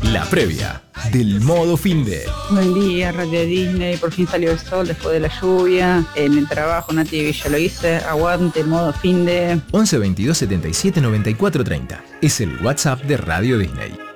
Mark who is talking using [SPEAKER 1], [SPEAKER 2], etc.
[SPEAKER 1] La previa del modo finde.
[SPEAKER 2] Buen día, Radio Disney. Por fin salió el sol después de la lluvia. En el trabajo, Nati Villa lo hice. Aguante, modo finde.
[SPEAKER 1] 11 22 77 94 30. Es el WhatsApp de Radio Disney.